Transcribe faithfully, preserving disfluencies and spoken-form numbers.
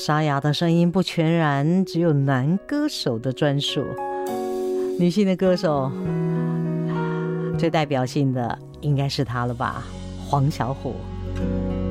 沙哑的声音不全然只有男歌手的专属，女性的歌手最代表性的应该是她了吧，黄小琥。